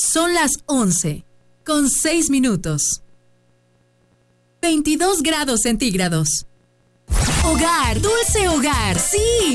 Son las 11:06. 22 grados centígrados. Hogar, dulce hogar, sí.